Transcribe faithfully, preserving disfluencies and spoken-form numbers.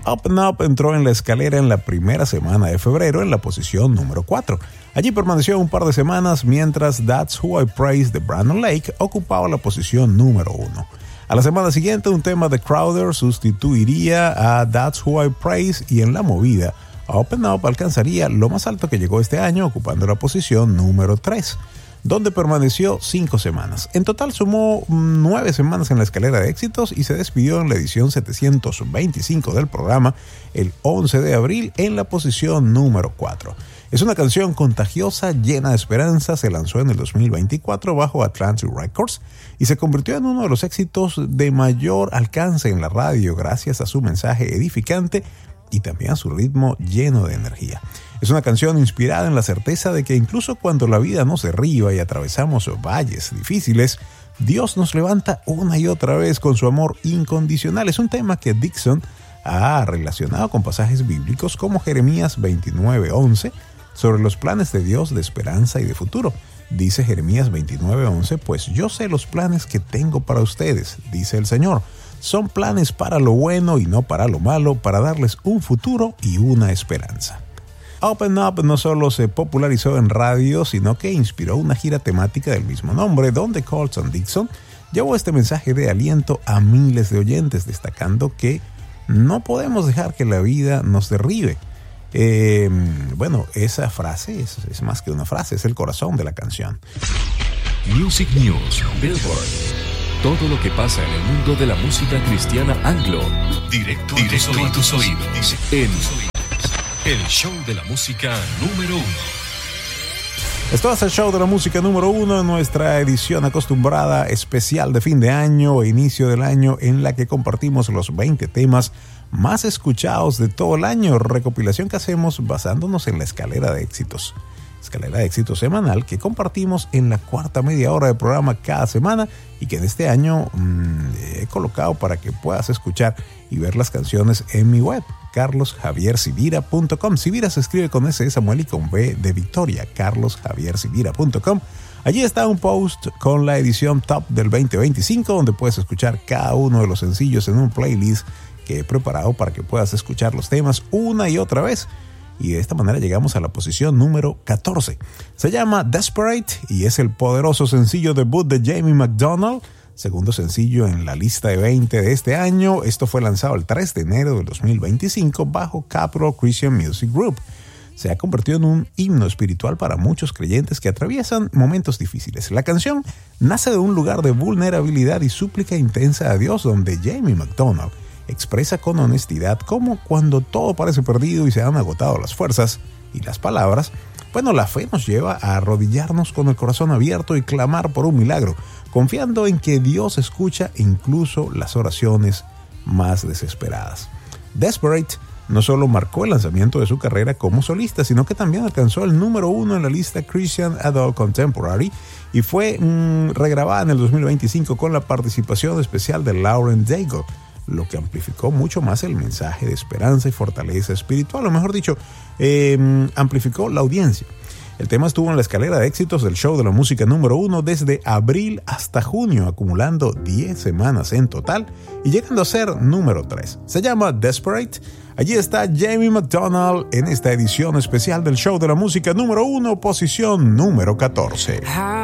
Open Up entró en la escalera en la primera semana de febrero en la posición número cuatro. Allí permaneció un par de semanas mientras That's Who I Praise de Brandon Lake ocupaba la posición número uno. A la semana siguiente, un tema de Crowder sustituiría a That's Who I Praise y en la movida, Open Up alcanzaría lo más alto que llegó este año, ocupando la posición número tres, donde permaneció cinco semanas. En total sumó nueve semanas en la escalera de éxitos y se despidió en la edición setecientos veinticinco del programa el once de abril en la posición número cuatro. Es una canción contagiosa, llena de esperanza, se lanzó en el dos mil veinticuatro bajo Atlantic Records y se convirtió en uno de los éxitos de mayor alcance en la radio gracias a su mensaje edificante y también a su ritmo lleno de energía. Es una canción inspirada en la certeza de que incluso cuando la vida nos derriba y atravesamos valles difíciles, Dios nos levanta una y otra vez con su amor incondicional. Es un tema que Dixon ha relacionado con pasajes bíblicos como Jeremías veintinueve once, sobre los planes de Dios de esperanza y de futuro. Dice Jeremías veintinueve once, pues yo sé los planes que tengo para ustedes, dice el Señor. Son planes para lo bueno y no para lo malo, para darles un futuro y una esperanza. Open Up no solo se popularizó en radio, sino que inspiró una gira temática del mismo nombre, donde Colton Dixon llevó este mensaje de aliento a miles de oyentes, destacando que no podemos dejar que la vida nos derribe. Eh, bueno, esa frase es, es más que una frase, es el corazón de la canción. Music News, Billboard. Todo lo que pasa en el mundo de la música cristiana anglo. Directo, Directo a tus oídos. En el show de la música número uno. Esto es el show de la música número uno en nuestra edición acostumbrada especial de fin de año e inicio del año, en la que compartimos los veinte temas más escuchados de todo el año, recopilación que hacemos basándonos en la escalera de éxitos. Escalera de éxitos semanal que compartimos en la cuarta media hora del programa cada semana y que en este año mmm, he colocado para que puedas escuchar y ver las canciones en mi web, carlos javier sivira punto com. Sivira se escribe con S de Samuel y con B de Victoria, carlos javier sivira punto com. Allí está un post con la edición top del veinte veinticinco, donde puedes escuchar cada uno de los sencillos en un playlist que he preparado para que puedas escuchar los temas una y otra vez. Y de esta manera llegamos a la posición número catorce. Se llama Desperate y es el poderoso sencillo debut de Jamie McDonald, segundo sencillo en la lista de veinte de este año. Esto fue lanzado el tres de enero del dos mil veinticinco bajo Capital Christian Music Group. Se ha convertido en un himno espiritual para muchos creyentes que atraviesan momentos difíciles. La canción nace de un lugar de vulnerabilidad y súplica intensa a Dios, donde Jamie McDonald expresa con honestidad cómo cuando todo parece perdido y se han agotado las fuerzas y las palabras, bueno, la fe nos lleva a arrodillarnos con el corazón abierto y clamar por un milagro, confiando en que Dios escucha incluso las oraciones más desesperadas. Desperate no solo marcó el lanzamiento de su carrera como solista, sino que también alcanzó el número uno en la lista Christian Adult Contemporary y fue mmm, regrabada en el dos mil veinticinco con la participación especial de Lauren Daigle, lo que amplificó mucho más el mensaje de esperanza y fortaleza espiritual, o mejor dicho, eh, amplificó la audiencia. El tema estuvo en la escalera de éxitos del show de la música número uno desde abril hasta junio, acumulando diez semanas en total y llegando a ser número tres. Se llama Desperate. Allí está Jamie McDonald en esta edición especial del show de la música número uno, posición número catorce.